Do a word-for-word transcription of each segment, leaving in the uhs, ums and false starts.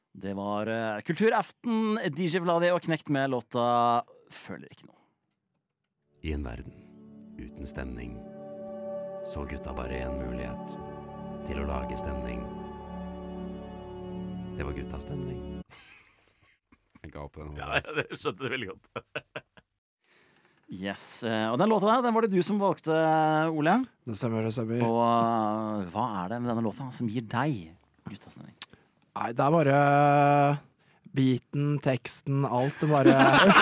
Det var uh, Kulturaften, D J Vladi og Knekt med låta Føler ikke noe. I en verden uten stemning så gutta bare en mulighet til å lage stemning. Det var guttas stemning. Jeg ga opp den. Ja, det skjønte du veldig godt. Yes, og den låta der, den var det du som valgte, Ole. Det stemmer, det stemmer. Og uh, hva er det med denne låta som gir deg guttas stemning? Nei, det er bare beaten, teksten, alt. Det bare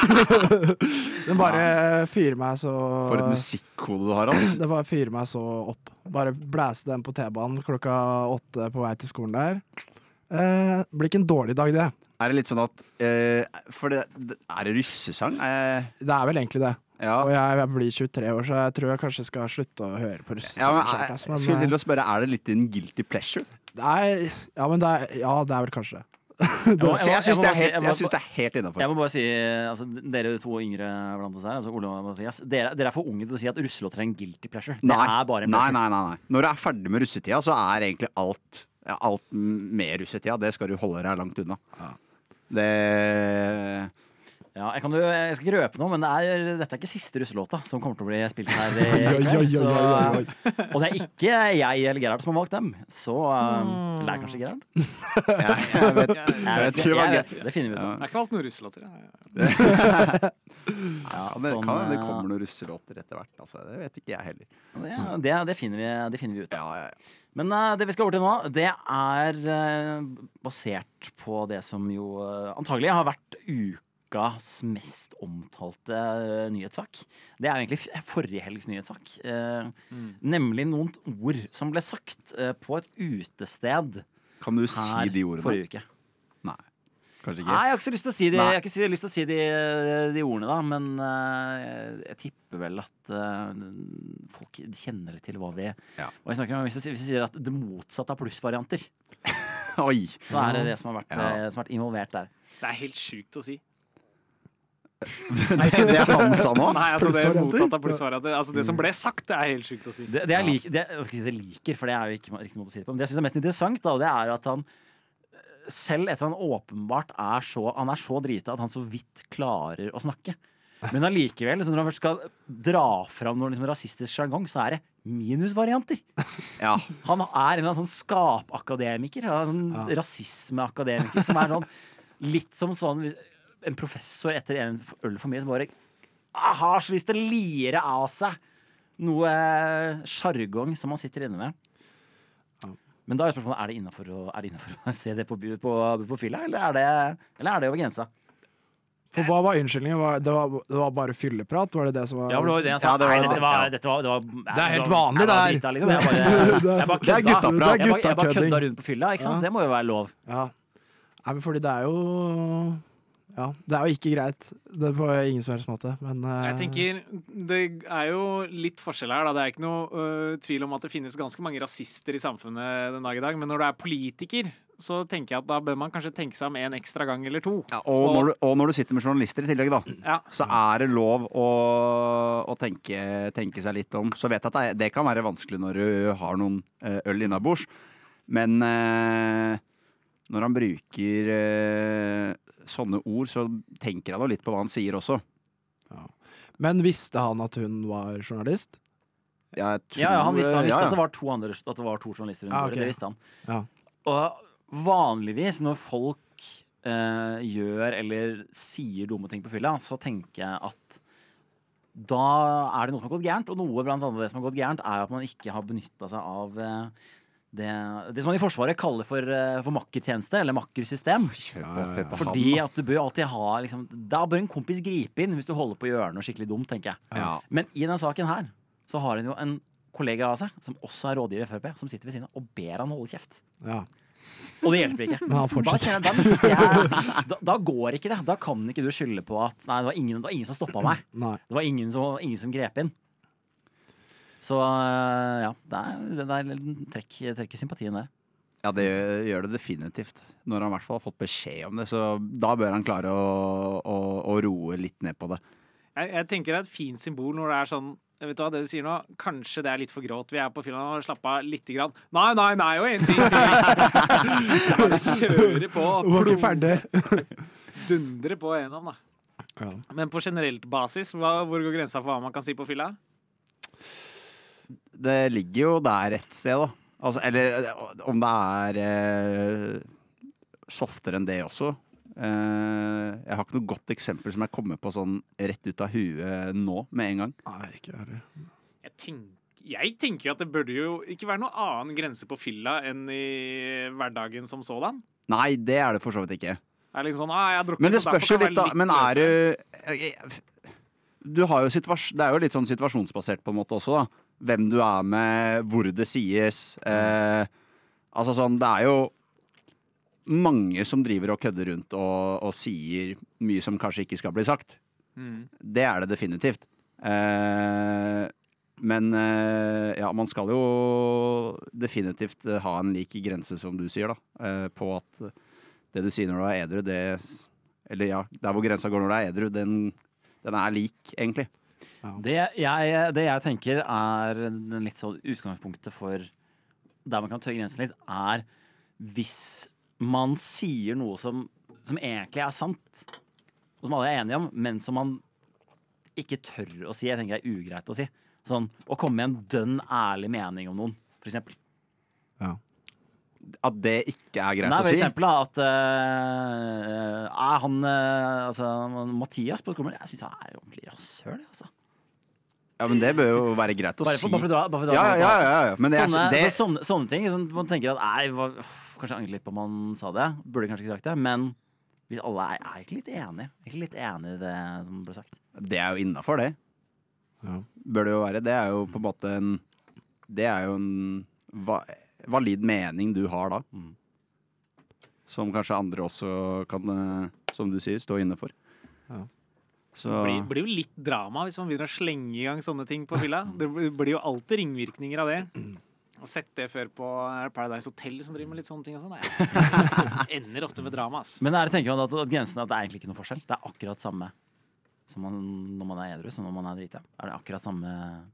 Den bare fyrer meg så For et musikkode du har, altså. Det bare fyrer meg så opp. Bare blæse den på T-banen klokka åtte på vei til skolen der. Eh, blir ikke en dårlig dag, det. Er det litt sånn at eh, For det, det, er det russesang? Eh, Det er vel egentlig det. ja. Og jeg, jeg blir tjuetre år, så jeg tror jeg kanskje skal slutte å høre på russesang. Ja, men, jeg, men, jeg skulle til å spørre, er det litt din guilty pleasure? det er, ja, men det er, ja, det er vel kanskje det. Jeg må- Så jeg syns må det, bare er si- helt- jeg må jeg synes det er helt Jeg innafor. må bare si, altså, dere to yngre blant oss her, altså Ole og Mathias, dere, dere er for unge til å si at russelåter er en guilty pleasure. Det Nei. er bare en Nei, pleasure. nei, nei, nei. Når du er ferdig med russetida, så er egentlig alt ja, Alt med russetida, det skal du holde deg langt unna. Ja. Det Ja, jeg, kan jo, jeg skal ikke røpe noe, men det er, dette er ikke siste russelåta som kommer til å bli spilt her i Oi, oi, kveld. oi, Så, oi, oi. og det er ikke jeg eller Gerhard som har valgt dem. Så um, Eller er det kanskje Gerhard? ja, jeg vet, Jeg jeg vet, tror ikke, det var jeg gøy. vet ikke, det finner vi ut av. Det er ikke valgt noen russelåter. Ja. Ja, Ja, det sånn, kan hende det eh, kommer noen russelåter etter hvert. Altså. Det vet ikke jeg heller. det, det, det, finner vi, det finner vi ut av. Ja, ja, ja. Men uh, det vi skal over til nå, det er uh, basert på det som jo uh, antagelig har vært ukas mest omtalte uh, nyhetssak. Det er jo egentlig f- forrige helgs nyhetssak. Uh, Mm. Nemlig noen ord som ble sagt uh, på et utested Kan du her si de ordene? forrige uke. Nei, kanskje ikke. Nei, jeg har ikke så lyst til å si de, Nei. jeg har ikke si- lyst til å si de, de ordene, da. Men uh, jeg tipper vel at uh, folk kjenner litt til hva vi, Ja. hva vi snakker om. Hvis jeg, hvis jeg sier at det motsatte av plussvarianter, Oi! så er det det som har vært, Ja. eh, som har vært involvert der. Det er helt sjukt å si. det, det er han sa nå? Nei, altså det Plussvarianter? motsatt av plussvarianter. Altså det som ble sagt, det er helt sjukt å si. Det, det jeg lik, det, jeg skal ikke si det liker, for det er jo ikke riktig måte å si det på. Men det jeg synes er mest interessant, da, det er jo at han selv etter han åpenbart er så Han er så drita at han så vidt klarer å snakke. Men allikevel, liksom, når han først skal dra fram noe liksom, rasistisk sjargong, så er det minusvarianter. Ja. Han er en eller annen sånn skapakademiker, en sånn Ja. rasismeakademiker, som er sånn litt som sånn en professor etter en øl for mye som bare ah, har så lyst til å lire av seg noe sjargong som han sitter inne med. Ja. Men da er spørsmålet, er det innenfor å, er det innenfor å se det på, på, på fylla, eller er det, eller er det over grensa? For hva var unnskyldningen? Var, det, var, det var bare fylleprat? Var det det som var Ja, for det var jo det jeg sa. Ja, det var- Nei, dette var, ja. dette var, det var, Det er helt det var- vanlig, jeg var det her. drita, liksom. Jeg bare, jeg bare Det er kødda. guttaprat. Det er Jeg bare- jeg bare guttakødding. kødda rundt på fylla, ikke sant? Ja. Det må jo være lov. Ja. Nei, men fordi det er jo Ja, det er jo ikke greit. Det er på ingen som helst måte. Men eh, Jeg tenker, det er jo litt forskjell her. Da. Det er ikke noe øh, tvil om at det finnes ganske mange rasister i samfunnet den dag i dag. Men når du er politiker, så tenker jeg at da bør man kanskje tenke seg om en ekstra gang eller to. Ja, og, når du, og når du sitter med journalister i tillegg, da, Ja. så er det lov å, å tenke, tenke seg litt om. Så vet jeg at det, det kan være vanskelig når du har noen eh, øl innabords, men eh, når han bruker eh, sånne ord, så tenker han jo litt på hva han sier også. Men visste han at hun var journalist? Jeg tror, Ja, ja, han visste, han visste ja, ja. at det var to, andre, at det var to journalister under Ja, bordet. ok. Det visste han. Ja. Og vanligvis når folk eh, gjør eller sier dumme ting på fylla, så tenker jeg at da er det noe som har gått gærent. Og noe blant annet det som har gått gærent, er at man ikke har benytta seg av eh, det, det som man i Forsvaret kaller for, eh, for makkertjeneste, eller makkersystem. Hør på, hør på Fordi han, at du bør alltid ha liksom, da bør en kompis gripe inn hvis du holder på å gjøre noe skikkelig dumt, tenker jeg. da. Ja. Men i denne saken her så har han jo en kollega av seg, som også er rådgiver i F rp, som sitter ved siden av og ber han holde kjeft. Ja. Og det hjelper ikke. Men han Da, fortsetter. kjenner jeg, da, mister jeg, da, da går ikke det. Da kan ikke du skylde på at nei, det var ingen, det var ingen som stoppa meg. Nei. Det var ingen som, ingen som grep inn. Så øh, ja, det er, det er trekk, trekker sympatien der. Ja, det gjør det definitivt. Når han i hvert fall har fått beskjed om det, så da bør han klare å, å, å roe litt ned på det. Jeg, jeg tenker det er et fint symbol når det er sånn vet du hva, det du sier nå, kanskje det er litt for gråt. Vi er på fylla og slapp av litt grann. Nei, nei, nei, jo en ting til. Bare kjøre på. Hun var ikke ferdig. Dundre på en av, da. Ja. Men på generelt basis, hva, hvor går grensa for hva man kan si på fylla? Det ligger jo der et sted, da. Altså, eller om det er eh, softere enn det også. Eh, jeg har ikke noe godt eksempel som jeg kommer på sånn rett ut av huet nå, med en gang. Nei, ikke heller. Jeg, tenk, jeg tenker jo at det burde jo ikke være noe annen grense på fylla enn i hverdagen som sådan. Nei, det er det for så vidt ikke. Det er liksom sånn, ah, jeg har drukket, Men det så derfor spørs jo kan jeg litt, da. være Men er løsere. du Du har jo situasjon, det er jo litt sånn situasjonsbasert på en måte også, da. Hvem du er med, hvor det sies. Eh, altså sånn, det er jo mange som driver og kødder rundt og, og sier mye som kanskje ikke skal bli sagt. Mm. Det er det definitivt. Eh, men eh, ja, man skal jo definitivt ha en lik grense, som du sier, da. Eh, på at det du sier når du er edru, det Eller ja, der hvor grensa går når du er edru, den, den er lik, egentlig. Ja. Det, jeg, det jeg tenker er den litt sånn utgangspunktet for der man kan tøye grensen litt, er hvis man sier noe som, som egentlig er sant, og som alle er enige om, men som man ikke tør å si. Jeg tenker det er ugreit å si. Sånn, å komme med en dønn ærlig mening om noen, for eksempel. Ja. At det ikke er greit Nei, å for si. eksempel da, at uh, er han uh, altså, Mathias på skolen, jeg synes han er jo ordentlig rasshøl, altså. Ja, men det bør jo være greit å Bare si. for, bare for å dra, bare for å dra Ja, ja, ja, ja. Men det, sånne, er, det, altså, sånne, sånne ting, sånn, man tenker at nei, hva, kanskje angre litt på om man sa det, burde kanskje ikke sagt det, men hvis alle er, er ikke litt enige, er ikke litt enige i det som ble sagt. det er jo innenfor det. Ja. Bør det jo være. Det er jo på en måte en Det er jo en va, valid mening du har da. Mm. Som kanskje andre også kan, eh, som du sier, stå inne for. Ja. Så Det blir, blir jo litt drama hvis man begynner å slenge i gang sånne ting på fylla. Det blir blir jo alltid ringvirkninger av det. Og sett det før på Paradise Hotel som driver med litt sånne ting og sånn. Nei. Ender ofte med drama, ass. Men der tenker man at, at grensen er at det er egentlig ikke noe forskjell. Det er akkurat samme som man, når man er edru, som når man er drita. Er det akkurat samme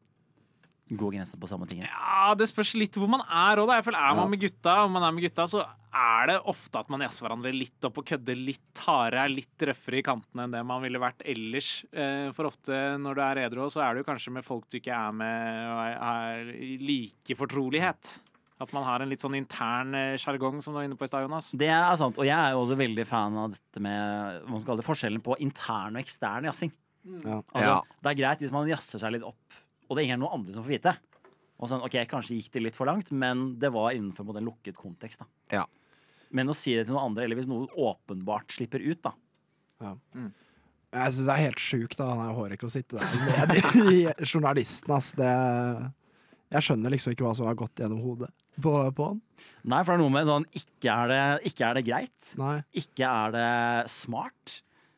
gå grensen på samme ting? Ja, det spørs litt hvor man er også, da. Jeg føler er man med gutta, om man er med gutta, så er det ofte at man jazzer hverandre litt opp og kødder litt hardere, er litt røffere i kantene enn det man ville vært ellers. Eh, for ofte når du er edru, så er du kanskje med folk du ikke er med og er, er i like fortrolighet. At man har en litt sånn intern sjargong, som du var inne på i stad, Jonas. Det er sant, og jeg er jo også veldig fan av dette med hva man skal kalle det, forskjellen på intern og ekstern jazzing. Ja. Altså, Ja. Det er greit hvis man jazzer seg litt opp, og det er ingen noen andre som får vite. Og sånn, ok, kanskje gikk det litt for langt, men det var innenfor en lukket kontekst. Da. Ja. Men å si det til noen andre, eller hvis noe åpenbart slipper ut, da. Ja. Mm. Jeg syns det er helt sjukt da, han Hårek å sitte der med de journalisten. Ass. Det, jeg skjønner liksom ikke hva som har gått gjennom hodet på, på han. Nei, for det er noe med sånn, ikke er det, ikke er det greit, Nei. ikke er det smart,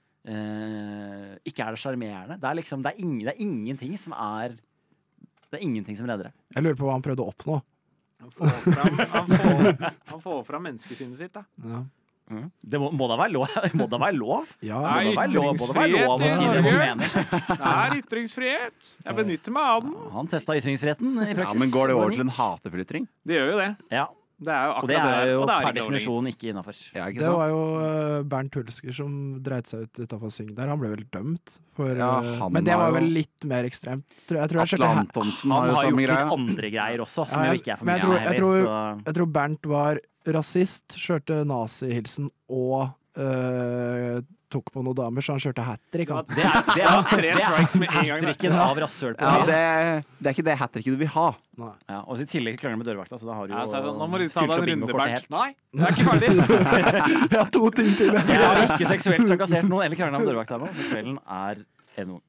eh, ikke er det sjarmerende. Det er liksom, det er, ing, det er ingenting som er, det er ingenting som redder det. Jeg lurer på hva han prøvde å oppnå. Han får fram, han får, han får fram menneskesinnet sitt, da. Ja. Mm. Det må, må da være lov. Må da være lov. Ja, Nei, Må da være lov, må da være lov å ytringsfrihet i si det man Norge. mener. Det er ytringsfrihet. Jeg benytter meg av den. Han testa ytringsfriheten i ja, praksis. men går det over til en hatefull ytring? Det gjør jo det. Ja, Det er jo og det akkurat er jo og det er per ikke lov definisjon ikke innafor. Ja, ikke det sant? var jo uh, Bernt Hulsker som dreit seg ut utafor Syng der. Han ble vel dømt. For, Ja, uh, han men det har var vel jo- litt mer ekstremt. Tror- Jeg tror jeg Atle skjønte her- Antonsen Han har jo har samme gjort greia. litt andre greier også, som Ja, jo jeg- ikke er men jeg familie tror- jeg heller. tror- Så Jeg tror Bernt var rasist, kjørte nazihilsen og uh, tok på noen damer, så han kjørte hat trick. han. det er, det er, tre det er strikes med en gang, det. hat-tricken av rasshøl på Ja, byen. det, det er ikke det hat tricket du vil ha. Nei. Ja, og i tillegg krangler med dørvakta, så da har du jo Ja, så er det sånn, nå må du ta fylt deg opp en runde, bingokortet Bernt. helt. Nei, det er ikke ferdig. Jeg har to ting til. Jeg Jeg skal har gjøre. ikke seksuelt trakassert noen eller krangla med dørvakta ennå, så kvelden er enorm.